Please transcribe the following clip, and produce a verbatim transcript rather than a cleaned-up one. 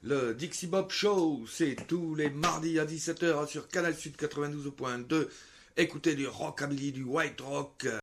Le Dixie Bob Show, c'est tous les mardis à dix-sept heures sur Canal Sud quatre-vingt-douze point deux. Écoutez du rockabilly, du white rock,